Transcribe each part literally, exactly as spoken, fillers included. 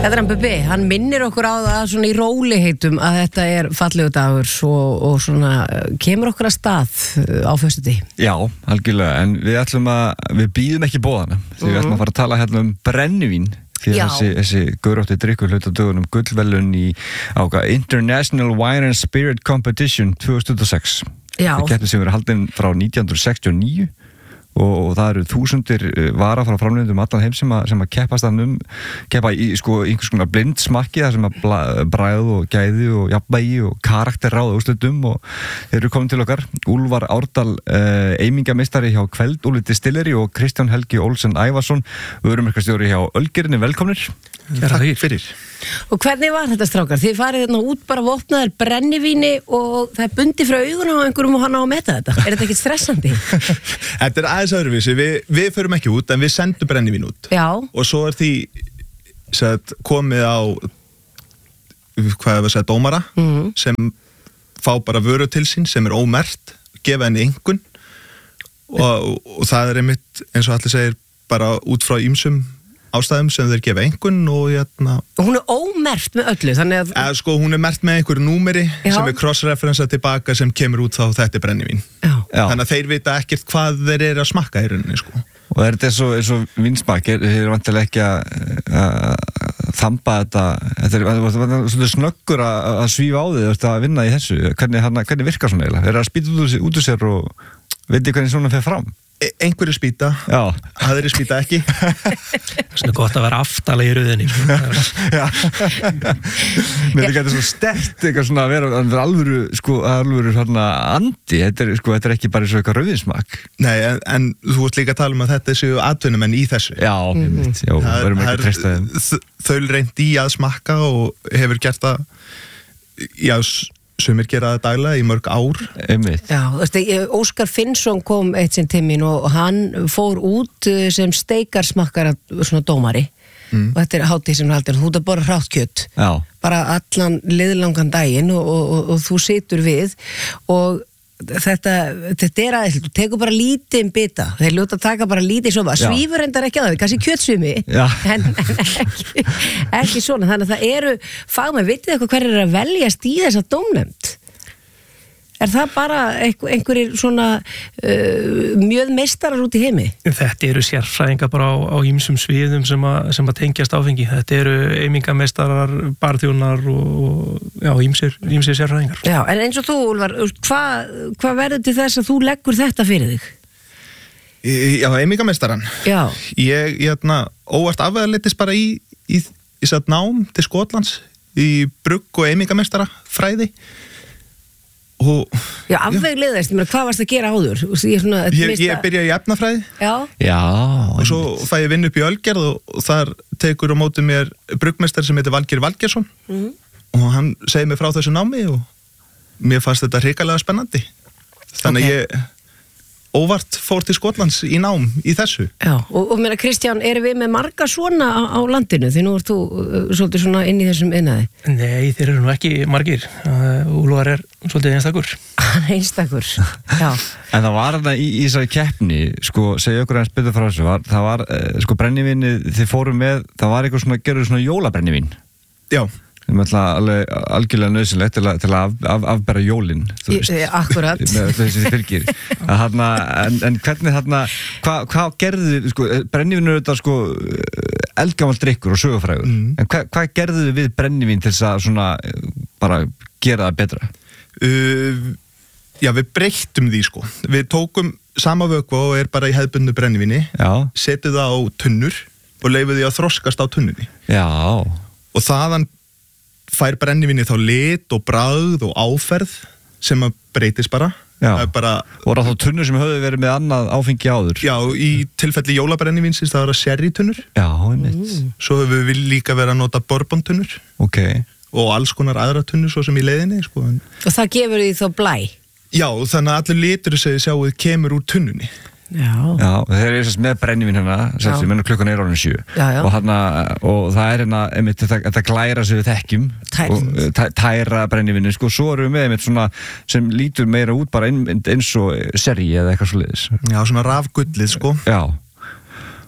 Þetta er hann Bubbi, hann minnir okkur á það svona í róliheitum að þetta er fallegu dagur og, og svona kemur okkur að stað á föstudegi. Já, algjörlega, en við ætlum að, við býðum ekki boðana, því mm-hmm. við ætlum að fara að tala hérna um brennivín, því að þessi, þessi gaurótti drykkur hluta dögunum gullverðlaun í áka International Wine and Spirit Competition tvö þúsund og sex. Já. Það keppni sem verið haldin frá nítján hundruð sextíu og níu. Og það eru þúsundir vara frá framleiðendum allan heim sem að, sem að keppast þannig um, keppa í sko einhvers konar blind smakki þar sem að bragð og gæði og jafnvægi og karakter ráða úrslitum og þeir eru komin til okkar Úlfar Árdal, uh, eimingameistari hjá Kveld Úli Distilleri og Kristján Helgi Olsen Ævarsson, vörumerkjastjóri hjá Ölgerinni, velkomnir. Takk fyrir. Og hvernig var þetta, strákar? Þið farið hérna út bara vopnaðir brennivíni og það er bundi frá augunum á einhverjum og hann á að meta þetta. Er þetta ekkert stressandi? Þetta er aðeins öðruvísi. Við, við förum ekki út, en við sendum brennivín út. Já. Og svo er því sagt, komið á hvað er það að segja, dómara mm. sem fá bara vöru til sín sem er ómerkt, gefa henni einhvern og, og, og það er einmitt, eins og allir segir, bara út frá ýmsum ástæðum sem þeir gefa einhvern og hérna... Og hún er ómerkt með öllu, þannig að... Eða sko, hún er merkt með einhverju númeri Já. Sem er cross-referensa tilbaka sem kemur út þá þetta er brennivín. Já. Já. Þannig að þeir vita ekkert hvað þeir eru að smakka í rauninni, sko. Og er þetta eins og, eins og vinsmak, þeir eru vantilega ekki að, að þamba þetta, þetta er svona snöggur að, að svífa á þig að vinna í þessu. Hvernig, hana, hvernig virkar svona eiginlega? Er það að spýta út, út úr sér og veit hvernig svona fer fram? E einhverju spýta, aðri spýta ekki. Svona gott að vera aftalega í röðinni. Já. Mér finnst þetta svo sterkt eitthvað svona að vera alvöru, sko, alvöru svona andi. Þetta er, sko, þetta er ekki bara svo eitthvað rauðinsmak. Nei, en, en þú ert líka að tala um að þetta séu atvinnumenn í þessu. Já, mm -hmm. já, verðum ekki að treysta þeim. Þau reynd í að smakka og hefur gert það, já, sumir gera það daglega í mörg ár. Einmitt. Já, þú veist, Óskar Finnsson kom eitt sinn til mín og hann fór út sem steikarsmakkara svona dómari mm. og þetta er hátíð sem haldir, þú ert bara hrátt kjöt. Já. Bara allan liðlangan daginn og, og, og, og þú situr við og þetta, þetta er aðeins, þú tekur bara lítinn bita, þeir ljóta að taka bara lítið svo, svífur endar ekki að það, kannski kjötsvimi en, en ekki, ekki svona, þannig að það eru fagmenn, vitið eitthvað hver er að veljast í þessa dómnefnd? Er það bara einhver, einhverjir svona uh, mjög meistarar út í heimi? Þetta eru sérfræðingar bara á ýmsum sviðum sem að, sem að tengjast áfengi. Þetta eru eimingameistarar, barþjónar og já, ýmsir, ýmsir sérfræðingar. Já, en eins og þú, Úlfar, hvað hva verður til þess að þú leggur þetta fyrir þig? Já, eimingameistaran. Já. Ég, ég hérna, óvart afveðalitist bara í, í, í satt nám til Skotlands í brugg og eimingameistara fræði. Og, já, afvegleiðast, ég meina, hvað varst að gera áður? Ég, svona, ég, mista... ég byrja í efnafræði já. Já, og svo fæ ég vinna upp í Ölgerð og, og þar tekur á móti mér bruggmeistari sem heitir Valgeir Valgeirsson mm. og hann segir mér frá þessu námi og mér fannst þetta hrikalega spennandi þannig að okay. ég óvart fór til Skotlands í nám í þessu. Já, og, og meina Kristján, erum við með marga svona á, á landinu? Því nú ert þú uh, svolítið svona inn í þessum innaði. Nei, þeir eru nú ekki margir. Uh, Úlfar er svolítið einstakur. Einstakur, já. En það var þarna í, í þessari keppni, sko, segja okkur eins betur frá þessu, var, það var, uh, sko, brennivíni þið fórum með, það var eitthvað svona, gerðu svona jólabrennivín. Já. Það er alveg algjörlega nöðsynlegt til að, til að af, af, afbera jólin í, akkurat með þessi fylgir þarna, en, en hvernig þarna hvað hva gerðu sko, brennivín er þetta sko eldgamall drykkur og sögufrægur mm. en hvað hva gerðu við brennivín til þess að svona bara gera það betra? Uh, já, við breyttum því sko við tókum sama vökva og er bara í hefðbundnu brennivíni setið það á tunnur og leifið því að þroskast á tunnunni já. Og þaðan fær brennivíni þá lit og bragð og áferð sem að breytist bara. bara voru þá tunnur sem höfðu verið með annað áfengi áður? Já, í tilfelli jólabrennivínsins það var að sherry tunnur já, einmitt mm. Svo höfum við líka verið að nota bourbon tunnur okay. og alls konar aðra tunnur svo sem í leiðinni sko. Og það gefur því þá blæ? Já, þannig að allir litur sem við sjáum kemur úr tunnunni. Já. Já, þeir eru þess með brennivín hérna sem menn klukkan er orðin sjö já, já. Og, hana, og það er hérna einmitt þetta, þetta glæra sem við þekkjum og, tæ, tæra brennivínin sko, svo erum við með einmitt svona sem lítur meira út bara ein, eins og sherry eða eitthvað svoleiðis. Já, svona rafgullið sko. Já,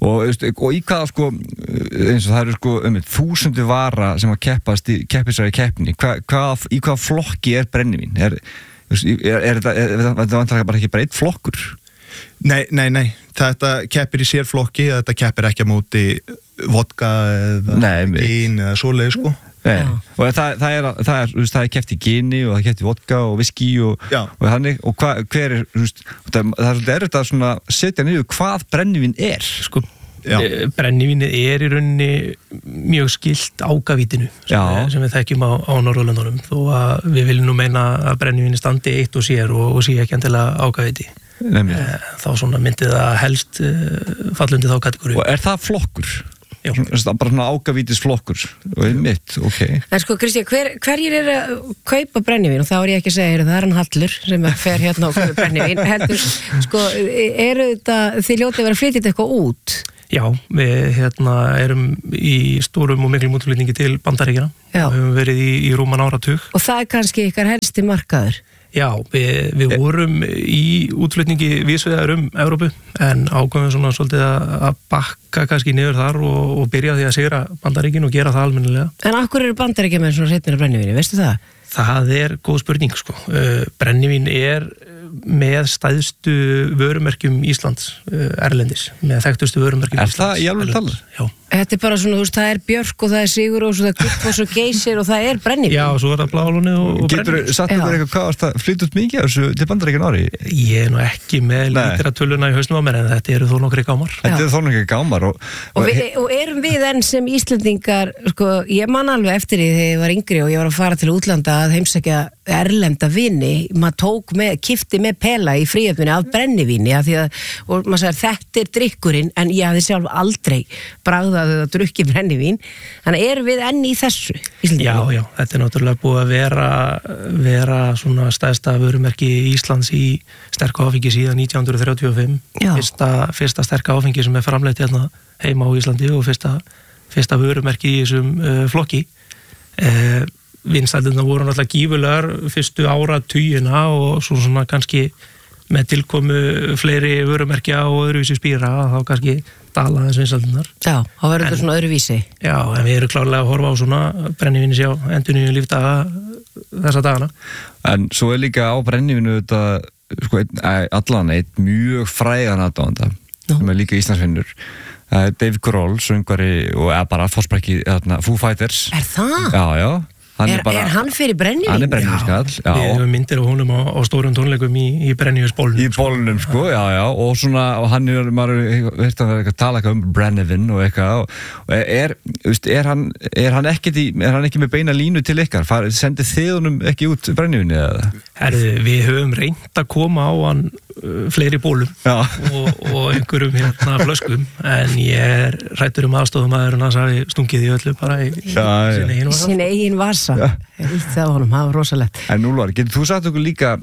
og, og í hvaða sko eins og það eru sko um þúsundu vara sem að keppast í keppisræði keppni Hva, hvað, í hvaða flokki er brennivín er, er, er þetta er, er, er bara ekki bara eitt flokkur? Nei, nei, nei, þetta keppir í sér flokki þetta keppir ekki á móti vodka eða gin eða svoleið sko Nei, og það, það er, það er, það er keppt í gini og það er keppt í vodka og whisky og, og þannig, og hva, hver er, það, það er þetta svona setja niður hvað brennivín er. Sko, brennivínið er í rauninni mjög skylt ágavítinu sem, sem við þekkjum á, á Norðurlöndunum, þó að við viljum nú meina að brennivínið standi eitt og sér og, og sé ekki endilega ágavíti. Eh, þá svona myndi það helst eh, fallundi þá kategóri. Og er það flokkur? Já. Bara svona ágavítis flokkur og einmitt, ok. En sko Kristján, hver, hverjir er að kaupa brennivín og þá er ég ekki að segja, það er hann Hallur sem fer hérna og kaupa brennivín heldur, sko, eru þetta þið ljótið að vera flytið eitthvað út? Já, við hérna erum í stórum og miklum útflutningi til Bandaríkjana og höfum verið í, í rúman áratug. Og það er kannski ykkar helsti markaður? Já, við, við vorum í útflutningi vísvegar um Evrópu en ákveðum svona svolítið að bakka kannski niður þar og, og byrja því að sigra Bandaríkin og gera það almennilega. En akkur eru Bandaríkja með svona hreitnir af brennivíni, veistu það? Það er góð spurning sko. Brennivín er með stæðstu vörumerkjum Íslands erlendis, með þekktustu vörumerkjum er Íslands. Er það í alveg talað? Já. Þetta er bara svona, þú veist, það er Björk og það er Sigurós og það er Gullfoss og Geysir og það er brennivín. Já, og svo er það Blálónið og, og brennivín. Getur þú satt okkur eitthvað hvað varst að flytja út mikið af þessu til Bandaríkjanna ári? Ég er nú ekki með líkratöluna í hausnum á mér en þetta eru þó nokkri gámar. Þetta eru þó nokkri gámar. Og, og, við, og erum við enn sem Íslendingar, sko, ég man alveg eftir því þegar ég var yngri og ég var að fara til útlanda að heimsækja erlenda vini, maður tók með, kifti með pela í fríöfnunni af brennivíni að því að, og maður sagði þetta er drykkurinn en ég hafði sjálf aldrei bragðað að drukki brennivín, þannig erum við enn í þessu Íslendingar. Já, já, þetta er náttúrulega búið að vera, vera svona stærsta vörumerki Íslands í sterka áfengi síðan nítján hundruð þrjátíu og fimm, fyrsta, fyrsta sterka áfengi sem er framleitt hérna heima á Íslandi og fyrsta, fyrsta vörumerki í þessum uh, flokki. Uh, Vinsældina voru náttúrulega gífulegar fyrstu áratugina og svo svona kannski með tilkomu fleiri vörumerkja og öðruvísi spýra þá kannski dala þess vinsældinar. Já, þá verður þetta svona öðruvísi. Já, en við erum klárlega að horfa á svona brennivíni sjá endurnýjum lífdaga þessa dagana. En svo er líka á brennivinu þetta, sko, allan eitt mjög frægan aðdáanda sem er líka Íslandsvinnur. Dave Grohl, söngvari og eða bara fórsprækki Foo Fighters. Er það? Já, já. Er, bara, er hann fyrir brennivín? Hann er brennivínsskall, já. Við hefum myndir á honum á, á stórum tónleikum í, í brennivínsbólnum. Í bólnum, sko, já, já. Og svona, og hann er, maður veist að vera að tala eitthvað um brennivinn og eitthvað. Og er, veist, er hann, er hann ekki, er hann ekki með beina línu til ykkar? Far, sendið þið honum ekki út brennivinni eða? Herðu, við höfum reynt að koma á hann uh, fleiri bólum og, og einhverjum hérna flöskum, en ég er hrættur um aðstofum að hann hafi stungið í öllu bara í, í sín eigin vasa. Sín eigin vasa. Ég vítt það á honum, það var rosalegt. En Úlfar, getur þú sagt okkur líka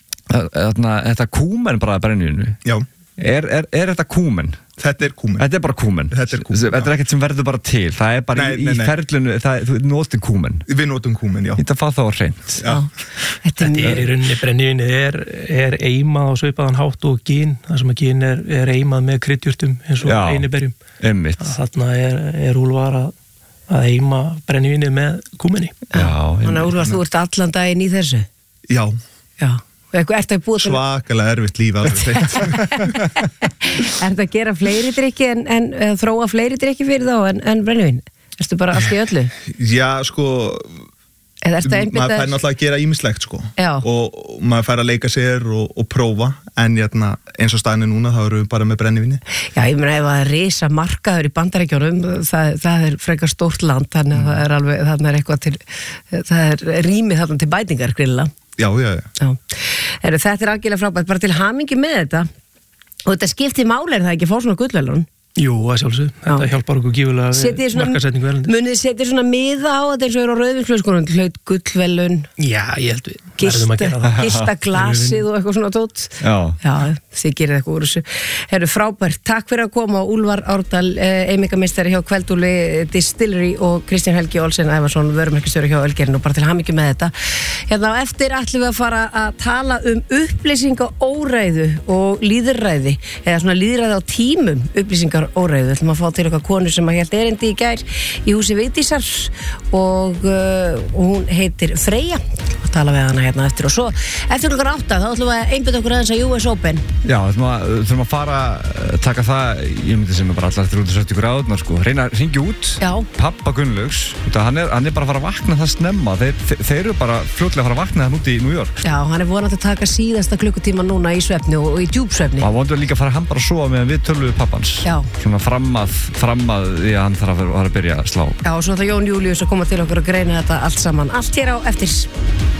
þarna, þetta kúmen bara brennivinu? Já. Er, er, er þetta kúmen? Þetta er kúmen. Þetta er bara kúmen. Þetta er kúmen. Þetta er ekkert sem verður bara til. Það er bara nei, í, nei, nei. í ferlinu, það, þú notum kúmen. Við notum kúmen, já. Þetta fá þá hreint. Já. Þetta er í rauninni brennivinni er, er eimað á svipaðan hátt og gin. Það sem að gin er, er eimað með kryddjurtum eins og einiberjum. Einmitt. Þarna er, er Úlfar að, að eima brennivinni með kúmenni. Já. Þannig að Úlfar, þú ert allan daginn í þessu? Já. Já. Svakalega erfitt líf alveg Er þetta að gera fleiri drykki en, en þróa fleiri drykki fyrir þá en, en brennivinn? Erstu bara allt í öllu? Já, sko maður fær náttúrulega að gera ýmislegt sko. og, og maður fær að leika sér og, og prófa, en jæna, eins og staðinu núna þá eru við bara með brennivinni. Já, ég meina ef það er risa markaður í Bandaríkjunum það, það er frekar stórt land þannig að mm. það er alveg, þannig er eitthvað til það er rýmið þarna til bætingar grilla. Já, já, já. já. Heru, þetta er algjörlega frábært, bara til hamingju með þetta og þetta skiptir máli, er það ekki fór svona gullvelun? Jú, að sjálfsög, þetta hjálpar okkur gífulega við markasetningu erlendis. Munið þið setja svona miða á þetta eins og eru á rauðvínsflöskunum, hlaut gullvelun? Já, ég held við verðum að gera það. Gista glasið og eitthvað svona tótt. Já. Já, þið gerir eitthvað úr þessu. Herru, frábært, takk fyrir að koma Úlfar Árdal, eh, eimingameistari hjá Kveldúli Distillery og Kristján Helgi Olsen Ævarsson, vörumerkjastjóri hjá Ölgerinn og bara til hamingju með þetta. Hérna á eftir ætlum við að fara að tala um upplýsingaóreiðu og lýðræði, eða svona lýðræði á tímum upplýsingaóreiðu. Við ætlum að fá til okkar konu sem að hélt erindi í gær í húsi Vigdísar og uh, hún heitir Freyja og tala við hana hérna eftir og svo eftir okkur átta þá ætlum við að einbytta okkur aðeins að U S Open. Já, þurfum að, þurfum að fara taka það, ég myndi sem er bara allar eftir út og sjötíu gráðunar sko, reyna að ringja út Já. pappa Gunnlaugs, hann er, hann er bara að fara að vakna það snemma, þeir, þeir, þeir eru bara fljótlega að fara að vakna það út í New York. Já, hann er vonandi að taka síðasta klukkutíma núna í svefni og, og í djúpsvefni. Og hann vonandi líka að fara hann bara að sofa meðan við töluðu pappans. Já. Svona fram að, fram að því að hann þarf að, að byrja að slá. Já, og svo ætla Jón Júlíus að koma til okkur að greina þetta allt saman. Allt hér á eftir.